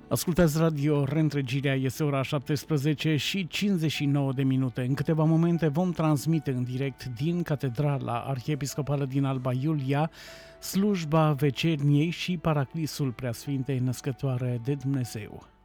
Ascultați Radio Reîntregirea, este ora 17 și 59 de minute. În câteva momente vom transmite în direct din Catedrala Arhiepiscopală din Alba Iulia slujba vecerniei și paraclisul Preasfintei Născătoare de Dumnezeu.